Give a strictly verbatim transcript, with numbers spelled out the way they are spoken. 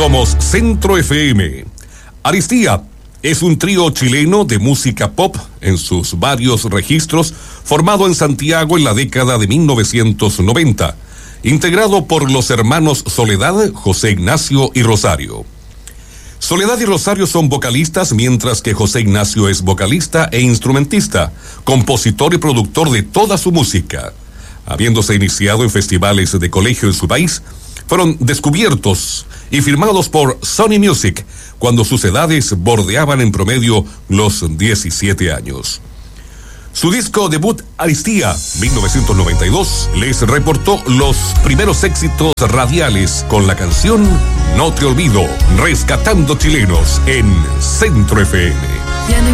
Somos Centro F M. Aristía es un trío chileno de música pop en sus varios registros, formado en Santiago en la década de mil novecientos noventa, integrado por los hermanos Soledad, José Ignacio y Rosario. Soledad y Rosario son vocalistas, mientras que José Ignacio es vocalista e instrumentista, compositor y productor de toda su música. Habiéndose iniciado en festivales de colegio en su país, fueron descubiertos y firmados por Sony Music cuando sus edades bordeaban en promedio los diecisiete años. Su disco debut, Aristía, mil novecientos noventa y dos, les reportó los primeros éxitos radiales con la canción No Te Olvido, rescatando chilenos en Centro F M.